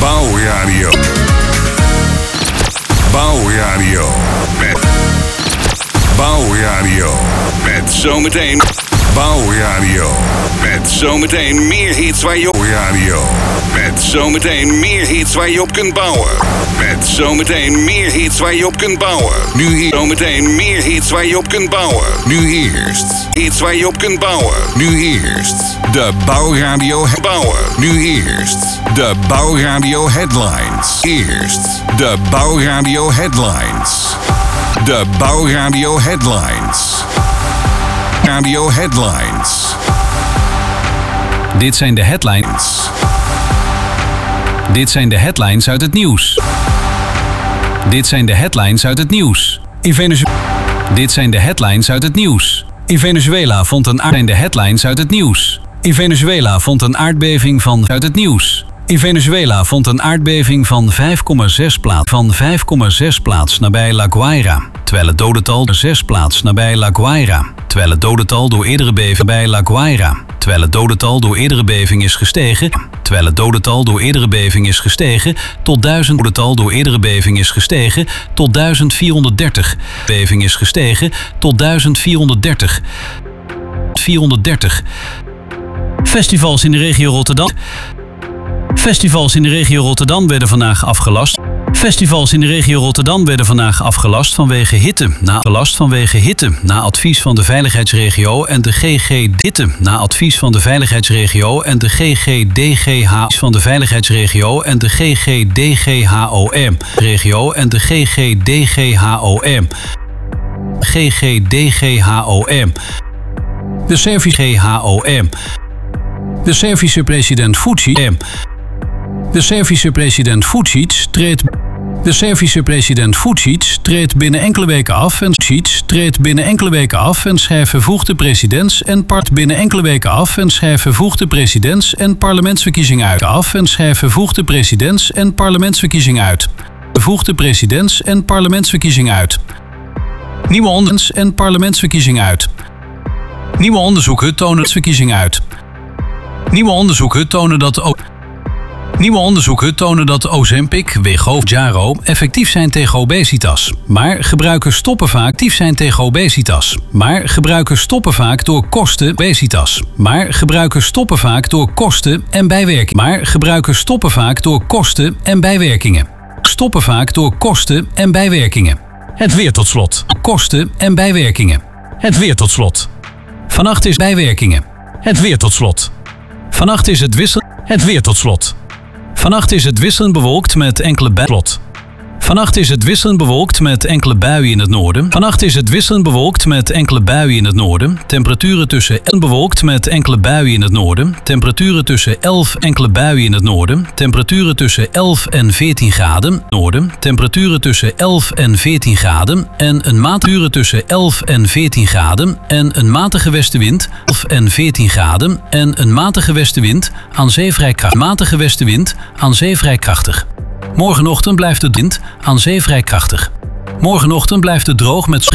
Bouwradio. Bouwradio. Bouwradio. Met zometeen Bouwradio. Met zometeen meer hits waar je op radio. Met zometeen meer hits waar je op kunt bouwen. Met zometeen meer hits waar je op kunt bouwen. Nu zometeen meer hits waar je op kunt bouwen. Nu eerst hits waar je op kunt bouwen. Nu eerst de Bouwradio bouwen. Nu eerst de Bouwradio headlines. Eerst de Bouwradio headlines. De Bouwradio headlines. Radio headlines. Dit zijn de headlines. Dit zijn de headlines uit het nieuws. Dit zijn de headlines uit het nieuws. Dit zijn de headlines uit het nieuws. In Venezuela vond een zijn de headlines uit het nieuws. In Venezuela vond een aardbeving van uit het nieuws. In Venezuela vond een aardbeving van 5,6 plaats nabij La Guaira, terwijl het dodental 6 plaats nabij La Guaira, terwijl het dodental door eerdere beving bij La Guaira, terwijl het dodental door eerdere beving is gestegen, terwijl het dodental door eerdere beving is gestegen tot 1000, dodental door eerdere beving is gestegen tot 1430, beving is gestegen tot 1430. 430. Festivals in de regio Rotterdam. Festivals in de regio Rotterdam werden vandaag afgelast. Festivals in de regio Rotterdam werden vandaag afgelast vanwege hitte. Na advies van de veiligheidsregio en de GGD. Na advies van de veiligheidsregio en de GGDGH van de veiligheidsregio en de GGDGHOM. Regio en de GGDGHOM. GGDGHOM. De Servische GHOM. De Servische president Vučić. De Servische president Vučić treedt. De Servische president Vučić treedt binnen enkele weken af en schrijft vervoegde presidents en parlementsverkiezingen uit. Vervoegde presidents en parlementsverkiezingen uit. Nieuwe onderzoeken tonen verkiezingen uit. Nieuwe onderzoeken tonen dat Ozempic, Wegovy, Jaro effectief zijn tegen obesitas. Maar gebruikers stoppen vaak door kosten en bijwerkingen. Het weer tot slot. Kosten en bijwerkingen. Het weer tot slot. Vannacht is bijwerkingen. Het weer tot slot. Vannacht is het wisselend bewolkt met enkele buien. Vannacht is het wisselend bewolkt met enkele buien in het noorden. Temperaturen tussen bewolkt met enkele buien in het noorden. Temperaturen tussen 11 enkele buien in het noorden. Temperaturen tussen 11 en 14 graden. Noorden. Temperaturen tussen 11 en 14 graden en een matige tussen 11 en 14 graden en een matige westenwind 11 en 14 graden en een matige westenwind aan zee vrij krachtig. Morgenochtend blijft de wind aan zee vrij krachtig. Morgenochtend blijft het droog met